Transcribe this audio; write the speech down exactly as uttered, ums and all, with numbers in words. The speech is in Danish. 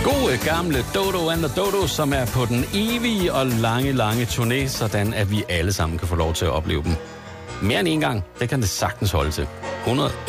Gode gamle Dodo and the Dodos, som er på den evige og lange, lange turné, sådan at vi alle sammen kan få lov til at opleve dem. Mere end en gang, det kan det sagtens holde til. hundrede